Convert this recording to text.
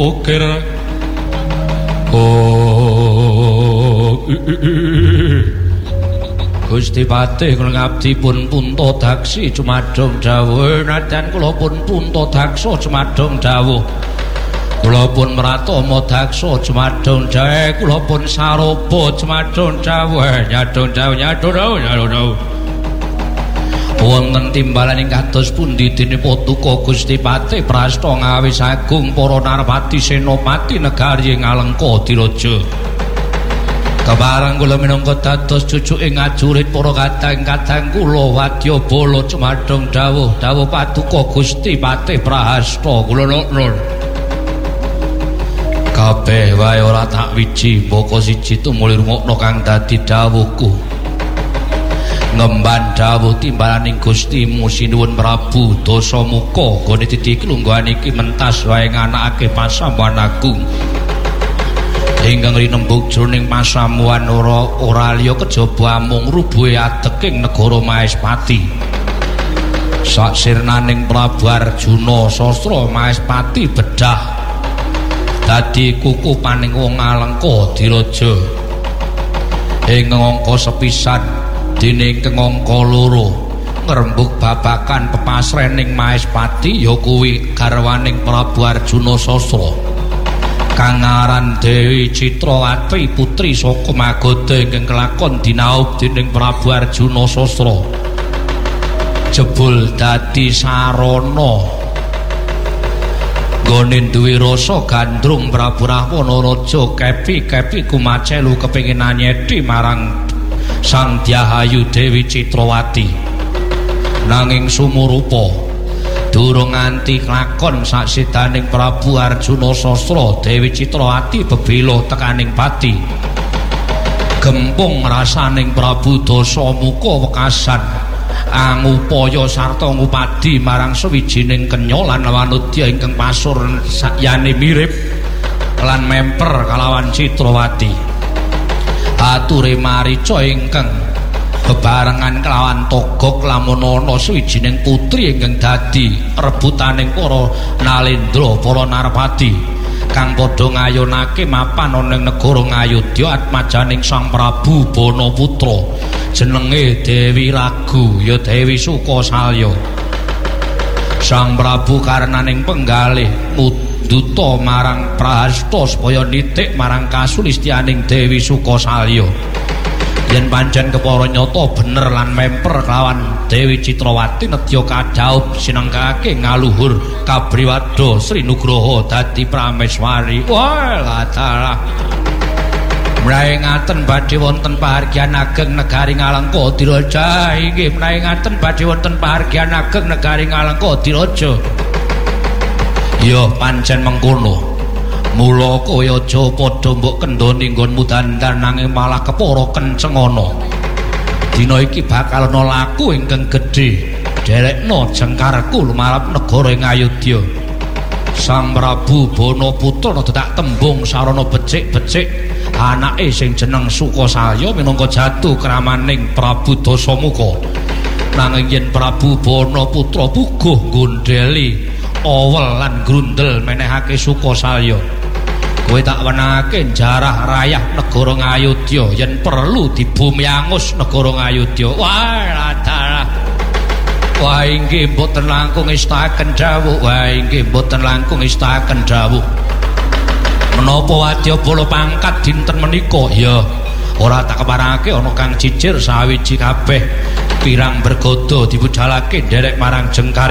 Ukir Gusti Patih kula ngabdi pun punta taksi cumadong dawuh nadan kula pun punta daksa cumadong dawuh kula pun mratama daksa cumadong jae kula pun saroba cumadong dawuh nyadong dawuh wonten timbalan ing kados pundi dene patuko Gusti Patih prasta ngawis agung para narpati senopati negari Ngalengka Diraja kebarang kula minangka dados cucuke ngajurit para kadang-kadang kula wadyabala cumadong dawuh patuko Gusti Patih prasta kula nur kabeh wae ora tak wiji mbaka siji tumuli rungokno kang dadi dawuhku ngemban dawuh timbalaning Gustimu Sinuwun Prabu Dasamuka gone titik lungguhan iki mentas wae nganakake pasamuan agung ingkang rinembug jroning pasamuan ora liya kejaba amung rubuhe ateking negara Maespati saksirnaning Prabu Arjuna Sastra Maespati bedah dadi kukupaning wong Ngalengka Diraja ing angka sepisan dene angka loro ngrembug babakan pepasrening Maespati ya kuwi garwaning Prabu Arjuna Sastra kang aran Dewi Citrawati putri saka Magoda ingkang kelakon dinaub dening Prabu Arjuna Sastra jebul dadi sarana gone duwe rasa gandrung Prabu Rahwana Raja kepi kumacelu kepengin nyedhi marang Sang Dyahayu Dewi Citrawati nanging sumurupa durung nganti klakon saksidaning Prabu Arjuna Sastra Dewi Citrawati bebela tekaning pati gempung rasaning Prabu Dasamuka wekasan angupaya sarta ngupadi marang sawijining kenya lan wanudya ingkang pasur sayane mirip lan memper kalawan Citrawati ature marica ingkang bebarengan kelawan Togog lamun ana sawijining putri ingkang dadi rebutaning para nalendra para narpati kang padha ngayunake mapan ana ing negara Ngayodya atmajaning Sang Prabu Banaputra jenenge Dewi Ragu ya Dewi Sukasalya Sang Prabu karenaning penggalih duta marang Prahasta supaya nitik marang kasulistyaning Dewi Sukasalya yen pancen kepara nyata bener lan memper kelawan Dewi Citrawati nedya kadhaup sinengkake ngaluhur kabriwada Sri Nugraha dadi prameswari wah latalah menawi ngaten badhe wonten pahargyan ageng negari Ngalengka Diraja inggih menawi ngaten badhe wonten pahargyan ageng negari Ngalengka Diraja ya pancen mengkono mula kowe aja padha mbok kendhoni nggonmu dandan nanging malah kepara kenceng ana dina iki bakal ana laku ingkang gedhe derekno jengkarku lumarap negara Ngayodya Sang Prabu Banaputra tak tembung sarana becik-becik anake sing jeneng Sukasalya minangka jatuh kramaning Prabu Dasamuka nanging yen Prabu Banaputra puguh gondheli awel lan grundel menehake Sukasalya kowe tak wenangake jarah rayah negara Ngayodya yen perlu dibumiangus negara Ngayodya wah ladalah wah inggih mboten langkung istahaken dawuh wah inggih mboten langkung istahaken dawuh menapa wadyabala pangkat dinten menika ya ora tak keparake ana kang jijir sawiji kabeh pirang bergodo dibudhalake nderek marang jengkar